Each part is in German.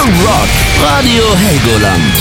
Rock Radio Helgoland.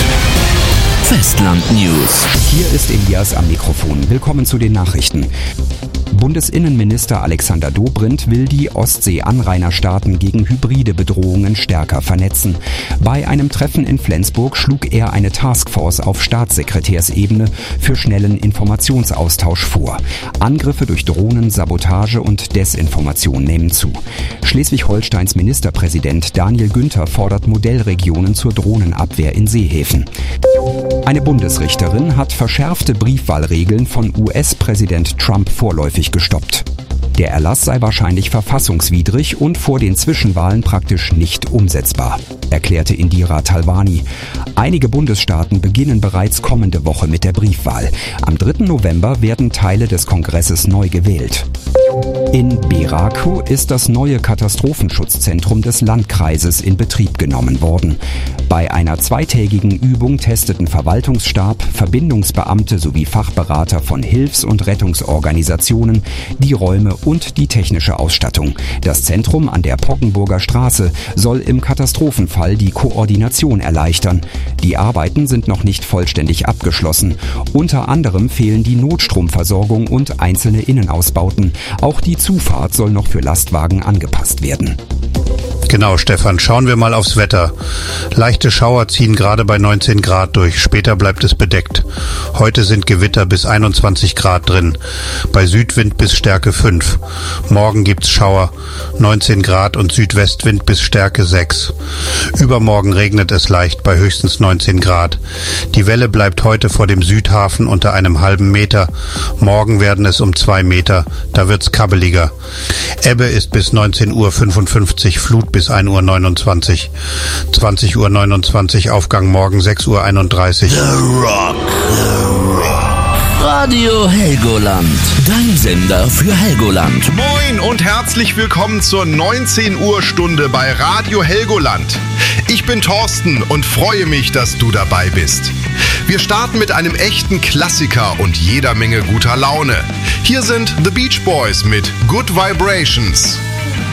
Festland News. Hier ist Elias am Mikrofon. Willkommen zu den Nachrichten. Bundesinnenminister Alexander Dobrindt will die Ostsee-Anrainerstaaten gegen hybride Bedrohungen stärker vernetzen. Bei einem Treffen in Flensburg schlug er eine Taskforce auf Staatssekretärsebene für schnellen Informationsaustausch vor. Angriffe durch Drohnen, Sabotage und Desinformation nehmen zu. Schleswig-Holsteins Ministerpräsident Daniel Günther fordert Modellregionen zur Drohnenabwehr in Seehäfen. Eine Bundesrichterin hat verschärfte Briefwahlregeln von US-Präsident Trump vorläufig gestoppt. Der Erlass sei wahrscheinlich verfassungswidrig und vor den Zwischenwahlen praktisch nicht umsetzbar, erklärte Indira Talwani. Einige Bundesstaaten beginnen bereits kommende Woche mit der Briefwahl. Am 3. November werden Teile des Kongresses neu gewählt. In Berakow ist das neue Katastrophenschutzzentrum des Landkreises in Betrieb genommen worden. Bei einer zweitägigen Übung testeten Verwaltungsstab, Verbindungsbeamte sowie Fachberater von Hilfs- und Rettungsorganisationen die Räume und die technische Ausstattung. Das Zentrum an der Poggenburger Straße soll im Katastrophenfall die Koordination erleichtern. Die Arbeiten sind noch nicht vollständig abgeschlossen. Unter anderem fehlen die Notstromversorgung und einzelne Innenausbauten. Auch die Zufahrt soll noch für Lastwagen angepasst werden. Genau, Stefan, schauen wir mal aufs Wetter. Leichte Schauer ziehen gerade bei 19 Grad durch, später bleibt es bedeckt. Heute sind Gewitter bis 21 Grad drin, bei Südwind bis Stärke 5. Morgen gibt's Schauer, 19 Grad und Südwestwind bis Stärke 6. Übermorgen regnet es leicht bei höchstens 19 Grad. Die Welle bleibt heute vor dem Südhafen unter einem halben Meter. Morgen werden es um 2 Meter, da wird's kabbeliger. Ebbe ist bis 19:55 Uhr, Flut bis 1:29 Uhr. 20:29 Uhr Aufgang, morgen 6:31 Uhr. The Rock. Radio Helgoland. Dein Sender für Helgoland. Moin und herzlich willkommen zur 19 Uhr Stunde bei Radio Helgoland. Ich bin Thorsten und freue mich, dass du dabei bist. Wir starten mit einem echten Klassiker und jeder Menge guter Laune. Hier sind The Beach Boys mit Good Vibrations.